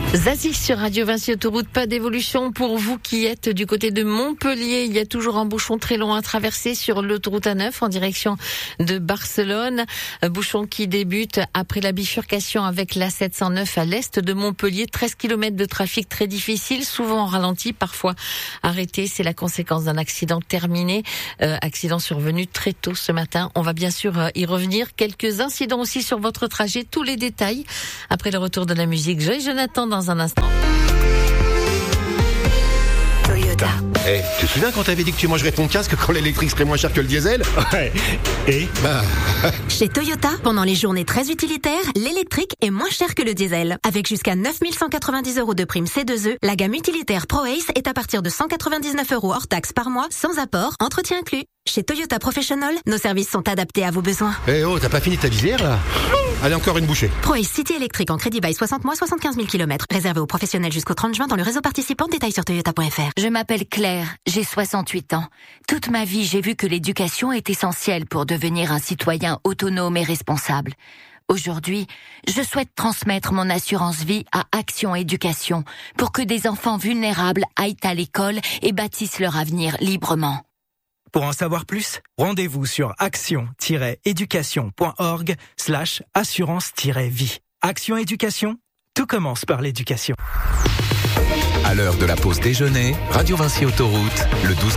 Zazie sur Radio Vinci Autoroute, pas d'évolution pour vous qui êtes du côté de Montpellier. Il y a toujours un bouchon très long à traverser sur l'autoroute A9 en direction de Barcelone. Un bouchon qui débute après la bifurcation avec la 709 à l'est de Montpellier. 13 km de trafic très difficile, souvent ralenti, parfois arrêté. C'est la conséquence d'un accident terminé, accident survenu très tôt ce matin. On va bien sûr y revenir. Quelques incidents aussi sur votre trajet, tous les détails après le retour de la musique. Joy Jonathan dans un instant. Toyota. Tu te souviens quand t'avais dit que tu mangerais ton casque quand l'électrique serait moins cher que le diesel? Ouais. Et Chez Toyota, pendant les journées très utilitaires, l'électrique est moins cher que le diesel. Avec jusqu'à 9 190 € de prime C2E, la gamme utilitaire ProAce est à partir de 199 € hors taxe par mois, sans apport, entretien inclus. Chez Toyota Professional, nos services sont adaptés à vos besoins. T'as pas fini ta visière là? Allez, encore une bouchée. ProAce City électrique en crédit bail 60 mois, 75 000 km. Réservé aux professionnels jusqu'au 30 juin dans le réseau participant. Détails sur toyota.fr. Je m'appelle Claire, j'ai 68 ans. Toute ma vie, j'ai vu que l'éducation est essentielle pour devenir un citoyen autonome et responsable. Aujourd'hui, je souhaite transmettre mon assurance vie à Action Éducation pour que des enfants vulnérables aillent à l'école et bâtissent leur avenir librement. pour en savoir plus, rendez-vous sur action-éducation.org/assurance-vie. Action Éducation, tout commence par l'éducation. À l'heure de la pause déjeuner, Radio Vinci Autoroute, le 12